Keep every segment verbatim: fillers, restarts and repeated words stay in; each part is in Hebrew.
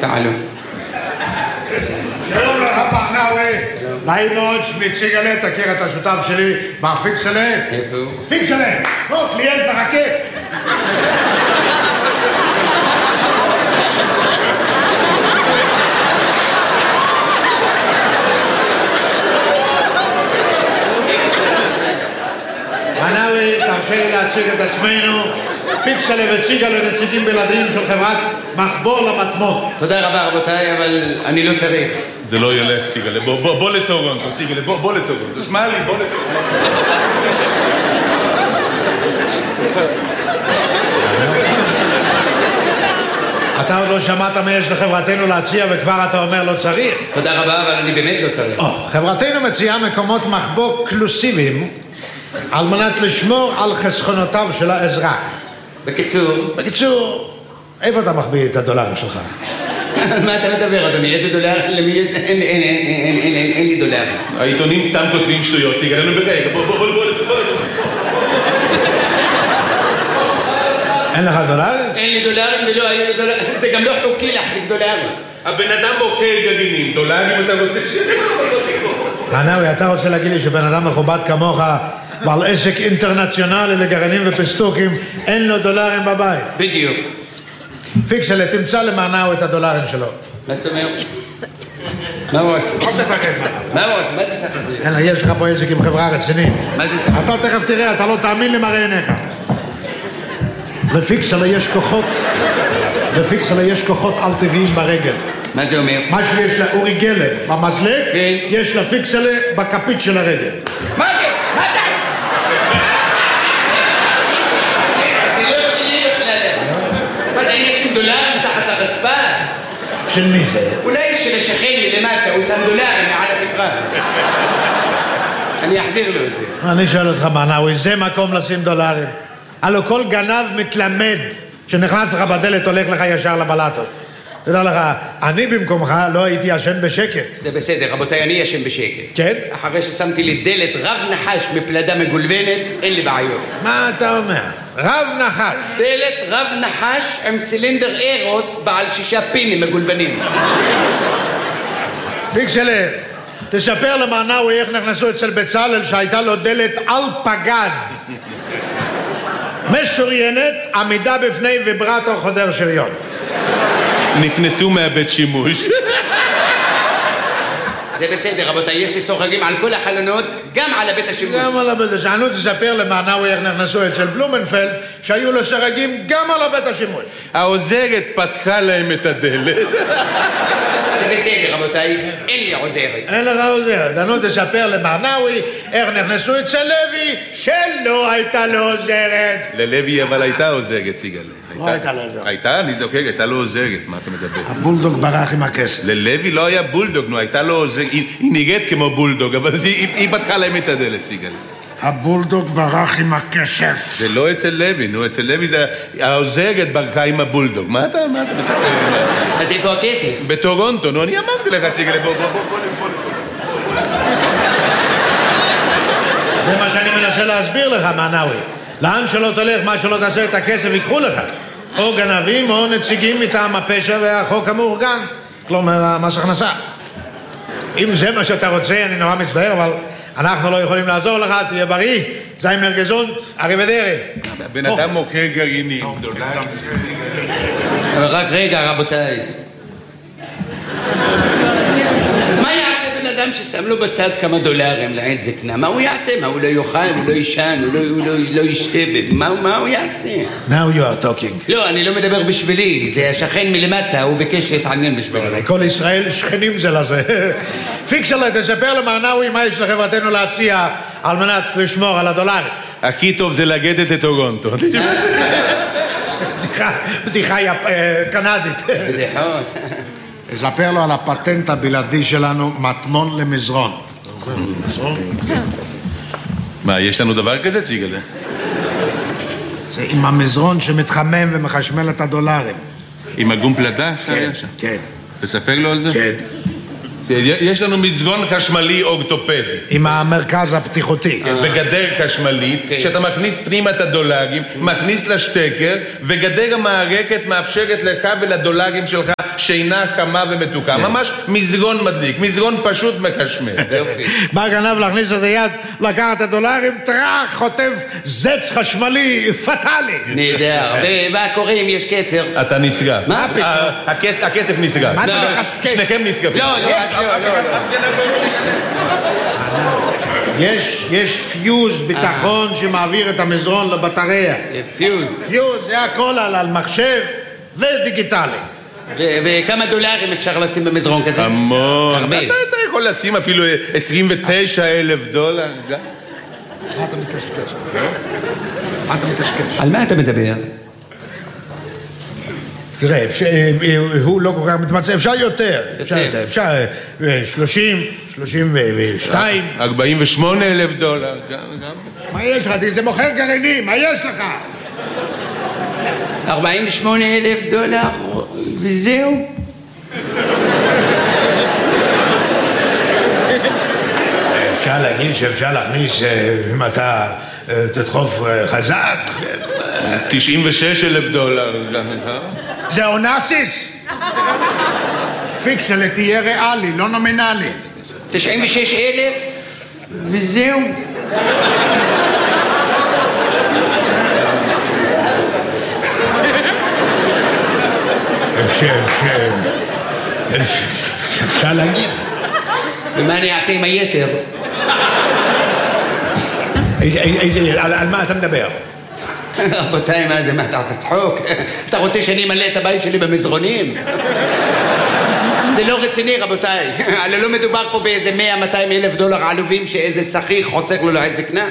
תעלו. שלום לך פרנאווי. נעים מאוד, שמי ציגלה, תכיר את השותף שלי, מר פיקסלה. איפה הוא? פיקסלה, בוא, קליינט מחכה. פרנאווי, תרשה לי להציג את עצמנו. פיקסלה וציגלה נציגים בלעדיים של חברת מחבור למטמון. תודה רבה רבותיי, אבל אני לא צריך. זה לא ילך, ציגלה. בוא, בוא, בוא לטורונטו, ציגלה, בוא, בוא לטורונטו. שמע לי, בוא לטורונטו. אתה עוד לא שמעת מה יש לחברתנו להציע וכבר אתה אומר לא צריך? תודה רבה, אבל אני באמת לא צריך. Oh, חברתנו מציעה מקומות מחבוא קלוסיביים על מנת לשמור על חסכונותיו של האזרח. בקיצור? בקיצור, איפה אתה מחביא את הדולרים שלך? מה אתה מדבר, אדוני? איזה דולר? למי יש? אין לי דולר. העיתונים סתם כותבים שטויות, ציגלה, נו ברגע, בוא, בוא, בוא, בוא. אין לך דולרים? אין לי דולרים ולא היו לי דולרים. זה גם לא חוקי להחזיק דולרים. הבן אדם מוכר גרעינים, דולרים אתה רוצה ש... פרנאווי, אתה רוצה להגיד לי שבן אדם מכובד כמוך בעל עסק אינטרנציונלי לגרעינים ופסטוקים, אין לו דולרים בבית? בדיוק. פיקסלה, תמצא למענאו את הדולרים שלו. מה זאת אומרת? מה הוא עושה? אל תפחד. מה הוא עושה? מה זה תפחד? אלא, יש לך פה עסק עם חברה רצינית. מה זה תפחד? אתה תכף תראה, אתה לא תאמין למראה עיניך. לפיקסלה יש כוחות, לפיקסלה יש כוחות על טבעיים ברגל. מה זה אומר? מה שיש לאורי גלר במזלג, יש לפיקסלה בכפית של הרגל. מה זה? מה זה? זה לא שלי בכלל. מה זה, אני אשים דולרים תחת הרצפה? של מי זה? אולי של השכן מלמטה, הוא שם דולרים מעל התקרה. אני אחזיר לו את זה. אני שואל אותך, פרנאווי, זה מקום לשים דולרים? הלוא כל גנב מתלמד שנכנס לך בדלת הולך לך ישר לבלטות. תדע לך, אני במקומך לא הייתי ישן בשקט. זה בסדר, רבותיי, אני ישן בשקט. כן? אחרי ששמתי לי דלת רב נחש מפלדה מגולבנת, אין לי בעיות. מה אתה אומר? רב נחש. דלת רב נחש עם צילינדר אירוס בעל שישה פינים מגולבנים. פיקסלה, תספר למענאווי איך נכנסו אצל בצלאל שהייתה לו דלת על פגז. משוריינת, עמידה בפני ויברטור חודר שריון. נכנסו מהבית שימוש. זה בסדר, רבותיי, יש לי סוחרים על כל החלונות, גם על הבית השימוש. גם על הבית השימוש. אני תספר למענאווי איך נכנסו אצל בלומנפלד, שהיו לו סרגים גם על הבית השימוש. העוזרת פתחה להם את הדלת. זה בסדר, רבותיי, אין לי עוזרת. אין לך עוזרת. אני תספר למענאווי איך נכנסו אצל לוי, שלא הייתה לו עוזרת. ללוי אבל הייתה עוזרת, ציגלה. לא הייתה לו עוזרת. הייתה, אני זוכר, הייתה לו עוזרת, מה אתה מדבר? הבולדוג ברח עם הכסף. ללוי לא היה בולדוג, נו, הייתה לו עוזרת, היא נראית כמו בולדוג, אבל היא פתחה להם את הדלת, ציגלה. הבולדוג ברח עם הכסף. זה לא אצל לוי, נו, אצל לוי זה העוזרת ברכה עם הבולדוג. מה אתה, מה אתה מספר? אז איפה הכסף? בטורונטו, נו, אני אמרתי לך, ציגלה, בוא, בוא, בוא, בוא, בוא. זה מה שאני מנסה להסביר לך, מענאווי. לאן שלא תלך, מה שלא תעשה את הכסף, ייקחו לך. או גנבים או נציגים מטעם הפשע והחוק המאורגן. כלומר, מס הכנסה. אם זה מה שאתה רוצה, אני נורא מצטער, אבל אנחנו לא יכולים לעזור לך, תהיה בריא, זיימר גזונט, אריבדרי. בן אדם מוכר גרעינים. אבל רק רגע, רבותיי. אז מה יעשה בן אדם ששם לו בצד כמה דולרים לעת זקנה? מה הוא יעשה? מה, הוא לא יאכל, הוא לא יישן, הוא לא ישתה? מה הוא יעשה? Now you are talking. לא, אני לא מדבר בשבילי, זה השכן מלמטה, הוא ביקש להתעניין בשבילי. כל ישראל שכנים זה לזה. פיקסלה, תספר למענאווי מה יש לחברתנו להציע על מנת לשמור על הדולר. הכי טוב זה לגדת את טורונטו. בדיחה קנדית. בדיחות. תספר לו על הפטנט הבלעדי שלנו, מטמון למזרון. מה, יש לנו דבר כזה, ציגלה? זה עם המזרון שמתחמם ומחשמל את הדולרים. עם הגום פלדה? כן, כן. תספר לו על זה? כן. יש לנו מזרון חשמלי אורתופדי. עם המרכז הפתיחותי. וגדר חשמלית, שאתה מכניס פנימה את הדולרים, מכניס לשטקר, וגדר המערכת מאפשרת לך ולדולרים שלך שינה חמה ומתוקה. ממש מזרון מדליק, מזרון פשוט מחשמל. בא גנב להכניס את היד, לקחת את הדולרים, טרח, חוטף זץ חשמלי פטאלי. נהדר. ומה קורה אם יש קצר? אתה נסגר. מה פתאום? הכסף נסגר. מה אתה מחשקש? שניכם נסגרים. לא, לא, לא, לא. יש, יש פיוז ביטחון שמעביר את המזרון לבטריה. פיוז. פיוז, זה הכל על, על מחשב ודיגיטלי. וכמה דולרים אפשר לשים במזרון כזה? המון. הרבה. אתה, אתה יכול לשים אפילו עשרים ותשעה אלף דולר. מה אתה מקשקש? מה אתה מקשקש? על מה אתה מדבר? תראה, הוא לא כל כך מתמצא, אפשר יותר. אפשר יותר, אפשר שלושים, שלושים ושתיים. ארבעים ושמונה אלף דולר. מה יש לך? זה מוכר גרעינים, מה יש לך? ארבעים ושמונה אלף דולר וזהו. אפשר להגיד שאפשר להכניס, אם אתה תדחוף חזק. תשעים ושש אלף דולר. זה אונסיס? פיקשן, תהיה ריאלי, לא נומינלי. תשעים ושש אלף וזהו. אפשר להגיד. ומה אני אעשה עם היתר? על מה אתה מדבר? רבותיי, מה זה? מה אתה עושה צחוק? אתה רוצה שאני אמלא את הבית שלי במזרונים? זה לא רציני, רבותיי. הרי לא מדובר פה באיזה מאה מאתיים אלף דולר עלובים שאיזה שכיר חוסך לו לעת זקנה.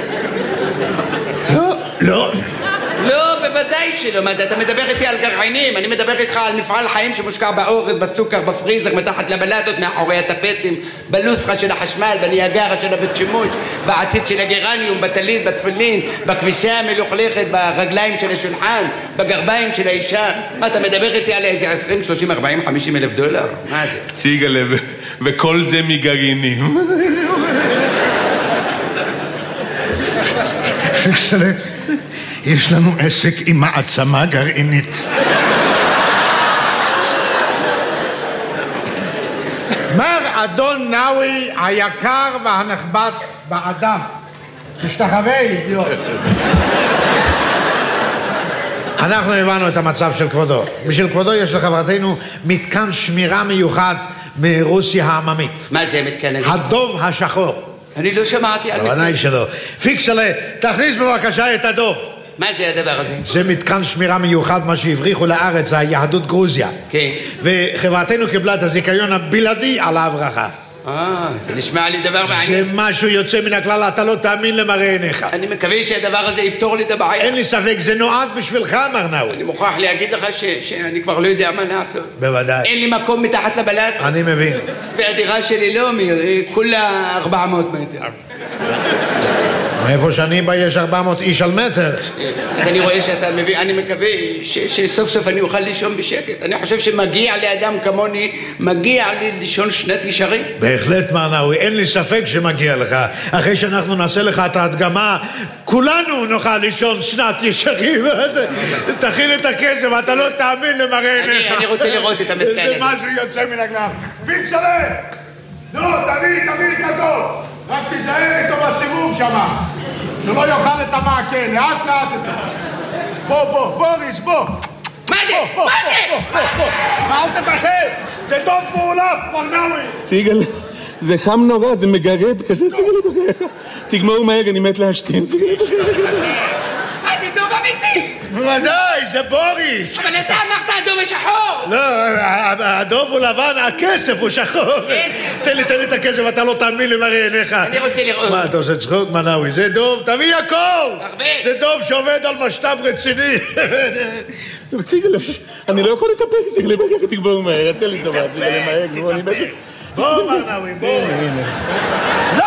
לא, לא. לא, בוודאי שלא. מה זה? אתה מדבר איתי על גרעינים, אני מדבר איתך על מפעל חיים שמושקע באורז, בסוכר, בפריזר, מתחת לבלטות, מאחורי הטפטים, בלוסטרה של החשמל, בניאגרה של הבית שימוש, בעציץ של הגרניום, בטלית, בתפילין, בכביסה המלוכלכת, ברגליים של השולחן, בגרביים של האישה. מה, אתה מדבר איתי על איזה עשרים, שלושים, ארבעים, חמישים אלף דולר? מה זה? ציגלה, וכל זה מגרעינים. פיקסלה, יש לנו עסק עם מעצמה גרעינית. מר אדון נאווי היקר והנכבד באדם. תשתחווה, אידיוט. אנחנו הבנו את המצב של כבודו. בשביל כבודו יש לחברתנו מתקן שמירה מיוחד מרוסיה העממית. מה זה מתקן הזה? הדוב השחור. אני לא שמעתי על מתקן. בוודאי שלא. פיקסלה, תכניס בבקשה את הדוב. מה זה הדבר הזה? זה מתקן שמירה מיוחד, מה שהבריחו לארץ, היהדות גרוזיה. כן. וחברתנו קיבלה את הזיכיון הבלעדי על ההברחה. אה, זה נשמע לי דבר זה מעניין. משהו יוצא מן הכלל, אתה לא תאמין למראה עיניך. אני מקווה שהדבר הזה יפתור לי את הבעיה. אין לי ספק, זה נועד בשבילך, מר נאווי. אני מוכרח להגיד לך ש- שאני כבר לא יודע מה לעשות. בוודאי. אין לי מקום מתחת לבלט, אני מבין. והדירה שלי לא, מ- כולה ארבע מאות מטר. מאיפה שאני בא יש ארבע מאות איש על מטר. אז אני רואה שאתה מבין, אני מקווה ש- שסוף סוף אני אוכל לישון בשקט. אני חושב שמגיע לאדם כמוני, מגיע לי לישון שנת ישרים. בהחלט, מר נאווי, אין לי ספק שמגיע לך. אחרי שאנחנו נעשה לך את ההדגמה, כולנו נוכל לישון שנת ישרים. תכין את הכסף, אתה לא תאמין למראה אני- עיניך. אני רוצה לראות את המתקן זה הזה. משהו יוצא מן הכלל. פיקסלה! נו, תביא, תביא את הדוב. רק תיזהר איתו בסיבוב שמה. שלא יאכל את המעקה, לאט לאט את זה. בוא, בוא, בוריס, בוא. מה זה? בוא, מה בוא, זה? בוא, בוא, בוא. מה אל תפחד? זה דוב מעולף, מר נאווי. ציגל, זה חם נורא, זה מגרד כזה, ציגל, תגמור מהר, אני מת להשתין, ציגל. מה זה דוב אמיתי? בוודאי, זה בוריס. אבל אתה אמרת הדוב השחור. לא, הדוב הוא לבן, הכסף הוא שחור. כסף. תן לי, תן לי את הכסף, אתה לא תאמין למראה עיניך. אני רוצה לראות. מה, אתה עושה צחוק, מנאווי? זה דוב, תביא הכל! הרבה. זה דוב שעובד על משת"פ רציני. ציגל, אני לא יכול להתאפק, ציגל, בגלל תגמור מהר, תן לי טובה, ציגל, מהר, גמור, אני בגלל. בוא, מנאווי, בוא. לא!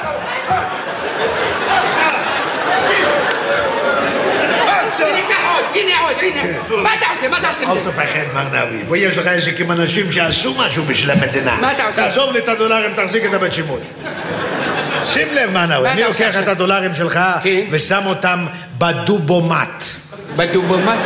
תיקח עוד, הנה עוד, הנה. מה אתה עושה? מה אתה עושה? אל תפחד, מר נאווי. פה יש לך עסק עם אנשים שעשו משהו בשביל המדינה. מה אתה עושה? תעזוב לי את הדולרים, תחזיק את הבית שימוש. שים לב, מר נאווי, אני לוקח את הדולרים שלך ושם אותם בדובומט. בדובומט?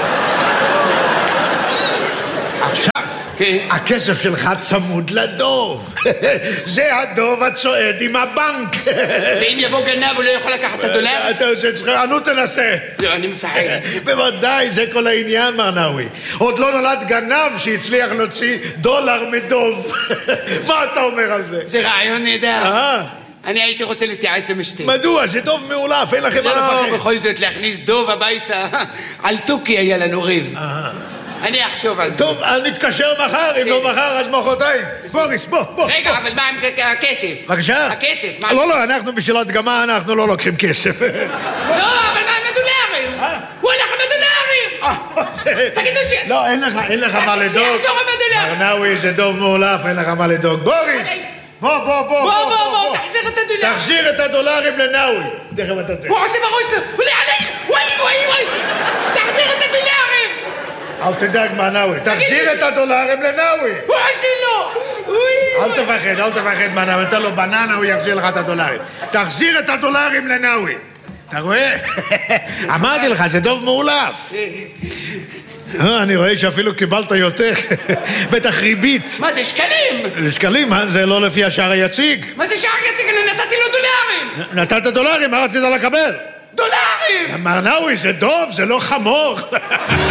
עכשיו, הכסף שלך צמוד לדוב. זה הדוב הצועד עם הבנק. ואם יבוא גנב הוא לא יכול לקחת את הדולר? אתה עושה צחוק, נו תנסה. לא, אני מפחד. בוודאי, זה כל העניין, מר נאווי. עוד לא נולד גנב שהצליח להוציא דולר מדוב. מה אתה אומר על זה? זה רעיון נהדר. אה? אני הייתי רוצה להתייעץ עם אשתי. מדוע? זה דוב מאולף, אין לכם מה לפחד. לא, בכל זאת להכניס דוב הביתה. על תוכי היה לנו ריב. אני אחשוב על זה. טוב, נתקשר מחר, אם לא מחר אז מחרתיים. בוריס, בוא, בוא. רגע, אבל מה עם הכסף? בבקשה? הכסף, מה? לא, לא, אנחנו בשביל הדגמה, אנחנו לא לוקחים כסף. לא, אבל מה עם הדולרים? הוא הולך עם הדולרים! תגידו ש... לא, אין לך, אין לך מה לדאוג. שיחזור עם הדולרים! מר נאווי, זה דוב מאולף, אין לך מה לדאוג. בוריס! בוא, בוא, בוא, בוא, בוא, בוא, תחזיר את הדולרים. תחזיר את הדולרים לנאווי. תכף אתה תראה. הוא עושה בראש לו, הוא לעלי! וואי, וואי, וואי! תחזיר את הדולרים! אל תדאג, מר נאווי. תחזיר את הדולרים לנאווי. הוא עושה לו! אל תפחד, אל תפחד, מר נאווי. נתן לו בננה, הוא יחזיר לך את הדולרים. תחזיר את הדולרים לנאווי. אתה רואה? אמרתי לך, זה דוב מאולף. אני רואה שאפילו קיבלת יותר. בטח ריבית. מה זה, שקלים? שקלים, זה לא לפי השער היציג. מה זה שער יציג? אני נתתי לו דולרים! נתת דולרים, מה רצית לקבל? דולרים! מר נאווי, זה דוב, זה לא חמור.